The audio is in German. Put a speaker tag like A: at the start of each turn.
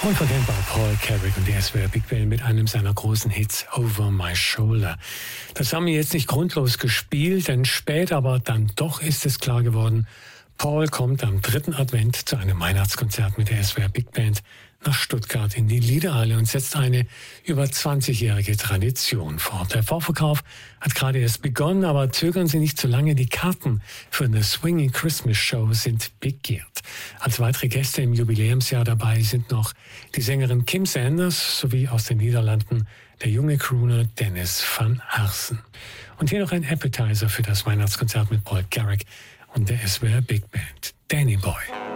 A: Unverkennbar Paul Carrick und die SWR Big Band mit einem seiner großen Hits Over My Shoulder. Das haben wir jetzt nicht grundlos gespielt, denn spät aber dann doch ist es klar geworden, Paul kommt am 3. Advent zu einem Weihnachtskonzert mit der SWR Big Band nach Stuttgart in die Liederhalle und setzt eine über 20-jährige Tradition fort. Der Vorverkauf hat gerade erst begonnen, aber zögern Sie nicht zu lange. Die Karten für eine Swinging Christmas Show sind begehrt. Als weitere Gäste im Jubiläumsjahr dabei sind noch die Sängerin Kim Sanders sowie aus den Niederlanden der junge Crooner Dennis van Aarsen. Und hier noch ein Appetizer für das Weihnachtskonzert mit Paul Carrick und der SWR Big Band, Danny Boy.